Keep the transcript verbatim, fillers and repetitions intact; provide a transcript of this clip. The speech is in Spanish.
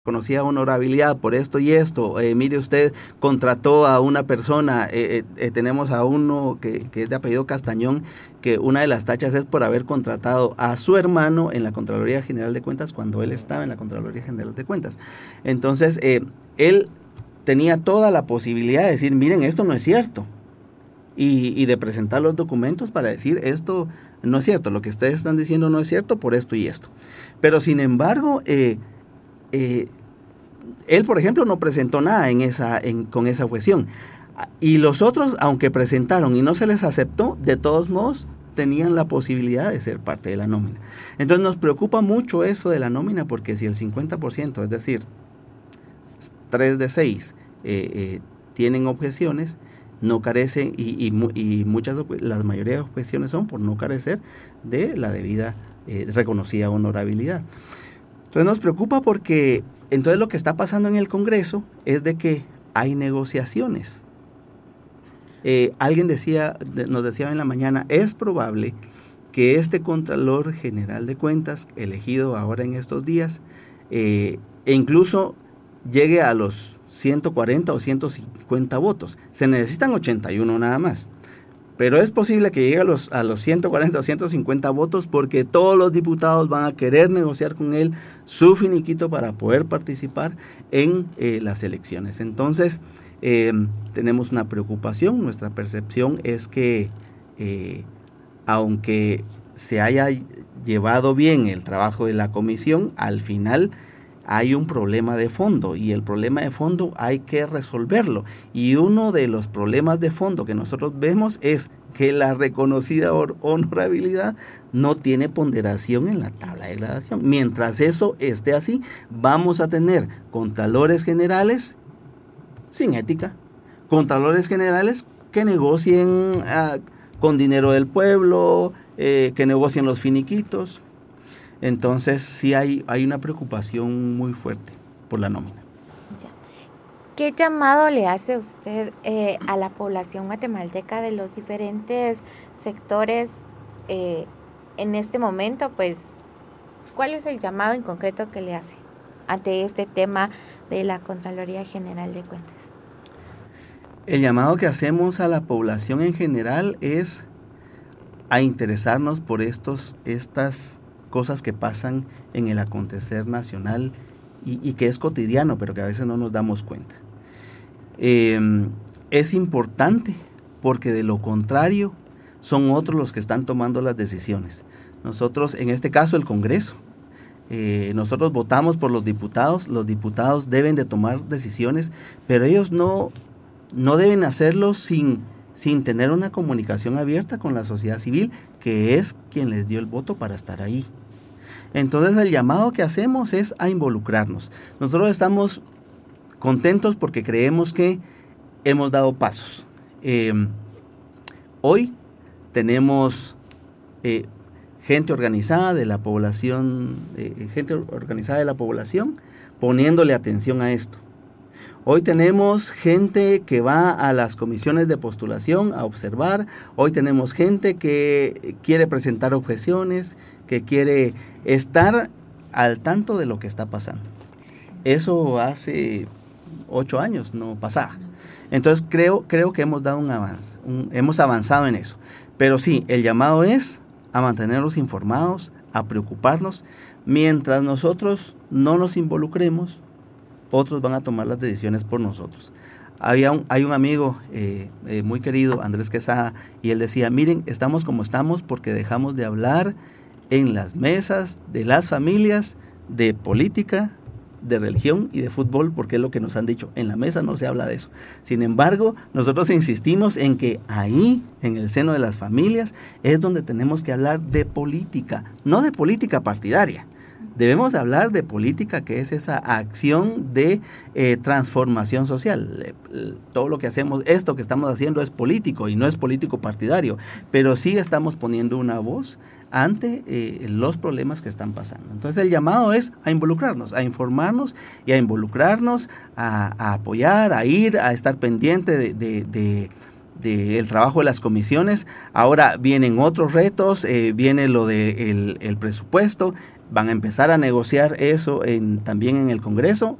conocía honorabilidad por esto y esto, eh, mire usted, contrató a una persona, eh, eh, tenemos a uno que, que es de apellido Castañón, que una de las tachas es por haber contratado a su hermano en la Contraloría General de Cuentas cuando él estaba en la Contraloría General de Cuentas. Entonces, eh, él tenía toda la posibilidad de decir, miren, esto no es cierto. Y, y de presentar los documentos para decir, esto no es cierto, lo que ustedes están diciendo no es cierto por esto y esto. Pero sin embargo, eh, Eh, él, por ejemplo, no presentó nada en esa, en, con esa objeción. Y los otros, aunque presentaron y no se les aceptó, de todos modos tenían la posibilidad de ser parte de la nómina. Entonces nos preocupa mucho eso de la nómina, porque si el cincuenta por ciento, es decir, tres de seis, eh, eh, tienen objeciones, no carecen, y, y, y muchas, la mayoría de objeciones son por no carecer de la debida eh, reconocida honorabilidad. Entonces nos preocupa porque entonces lo que está pasando en el Congreso es de que hay negociaciones. Eh, alguien decía, nos decía en la mañana, es probable que este Contralor General de Cuentas, elegido ahora en estos días, eh, e incluso llegue a los ciento cuarenta o ciento cincuenta votos. Se necesitan ochenta y uno nada más. Pero es posible que llegue a los, a los ciento cuarenta o ciento cincuenta votos porque todos los diputados van a querer negociar con él su finiquito para poder participar en eh, las elecciones. Entonces, eh, tenemos una preocupación. Nuestra percepción es que, eh, aunque se haya llevado bien el trabajo de la comisión, al final hay un problema de fondo, y el problema de fondo hay que resolverlo. Y uno de los problemas de fondo que nosotros vemos es que la reconocida honorabilidad no tiene ponderación en la tabla de gradación. Mientras eso esté así, vamos a tener contralores generales sin ética, contralores generales que negocien uh, con dinero del pueblo, eh, que negocien los finiquitos. Entonces sí hay, hay una preocupación muy fuerte por la nómina. Ya. ¿Qué llamado le hace usted eh, a la población guatemalteca de los diferentes sectores eh, en este momento? Pues, ¿cuál es el llamado en concreto que le hace ante este tema de la Contraloría General de Cuentas? El llamado que hacemos a la población en general es a interesarnos por estos, estas cosas que pasan en el acontecer nacional y, y que es cotidiano, pero que a veces no nos damos cuenta. Eh, es importante porque de lo contrario son otros los que están tomando las decisiones. Nosotros, en este caso el Congreso, eh, nosotros votamos por los diputados, los diputados deben de tomar decisiones, pero ellos no, no deben hacerlo sin, sin tener una comunicación abierta con la sociedad civil, que es quien les dio el voto para estar ahí. Entonces el llamado que hacemos es a involucrarnos. Nosotros estamos contentos porque creemos que hemos dado pasos. Eh, hoy tenemos eh, gente organizada de la población, eh, gente organizada de la población poniéndole atención a esto. Hoy tenemos gente que va a las comisiones de postulación a observar. Hoy tenemos gente que quiere presentar objeciones, que quiere estar al tanto de lo que está pasando. Eso hace ocho años no pasaba. Entonces creo, creo que hemos dado un avance, un, hemos avanzado en eso. Pero sí, el llamado es a mantenernos informados, a preocuparnos. Mientras nosotros no nos involucremos, otros van a tomar las decisiones por nosotros. Había un, hay un amigo eh, eh, muy querido, Andrés Quesada, y él decía, miren, estamos como estamos porque dejamos de hablar en las mesas de las familias de política, de religión y de fútbol, porque es lo que nos han dicho. En la mesa no se habla de eso. Sin embargo, nosotros insistimos en que ahí, en el seno de las familias, es donde tenemos que hablar de política, no de política partidaria. Debemos de hablar de política, que es esa acción de eh, transformación social. Todo lo que hacemos, esto que estamos haciendo es político y no es político partidario, pero sí estamos poniendo una voz ante eh, los problemas que están pasando. Entonces el llamado es a involucrarnos, a informarnos y a involucrarnos, a, a apoyar, a ir, a estar pendiente de, de, de del trabajo de las comisiones. Ahora vienen otros retos, eh, viene lo del de el presupuesto. van a empezar a negociar eso en, también en el Congreso